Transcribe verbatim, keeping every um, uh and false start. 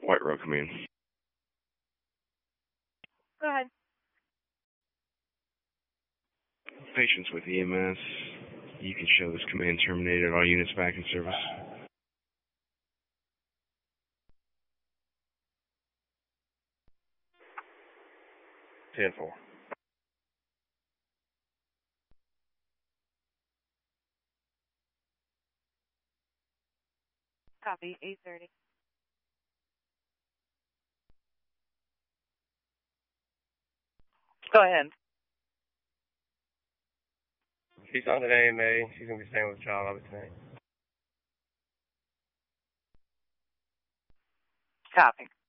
White Row Command. Go ahead. Patients with E M S. You can show this command terminated. All units back in service. ten four. Copy, eight thirty. Go ahead. She's on an A M A. She's going to be staying with the child, I'll be tonight. Copy.